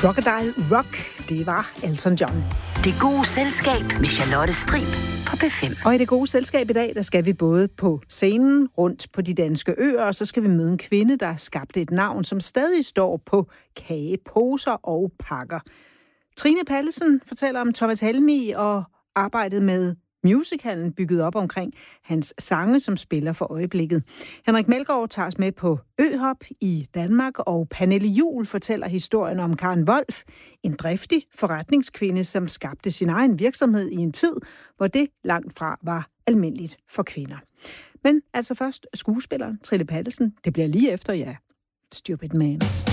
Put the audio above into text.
Crocodile Rock, det var Elton John. Det gode selskab med Charlotte Strib på P5. Og i det gode selskab i dag, der skal vi både på scenen rundt på de danske øer, og så skal vi møde en kvinde, der skabte et navn, som stadig står på kageposer og pakker. Trine Pallesen fortæller om Thomas Helmig og arbejdet med musicalen bygget op omkring hans sange, som spiller for øjeblikket. Henrik Melgaard tager os med på øhop i Danmark, og Pernille Juhl fortæller historien om Karen Wolf, en driftig forretningskvinde, som skabte sin egen virksomhed i en tid, hvor det langt fra var almindeligt for kvinder. Men altså først skuespilleren Trine Pallesen. Det bliver lige efter jer. Stupid Man.